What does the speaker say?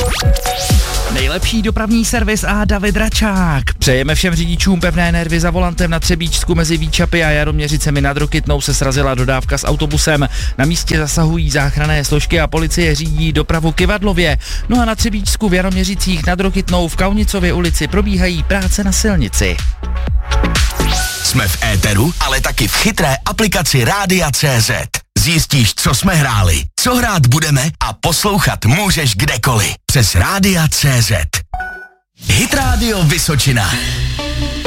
Nejlepší dopravní servis a David Račák. Přejeme všem řidičům pevné nervy za volantem. Na Třebíčsku mezi Výčapy a Jaroměřicemi nad Rokytnou se srazila dodávka s autobusem. Na místě zasahují záchranné složky a policie řídí dopravu Kyvadlově. No a na Třebíčsku v Jaroměřicích nad Rokytnou v Kaunicově ulici probíhají práce na silnici. Jsme v éteru, ale taky v chytré aplikaci Rádia.cz. Zjistíš, co jsme hráli, co hrát budeme a poslouchat můžeš kdekoliv přes Rádia.cz. Hit Radio Vysočina.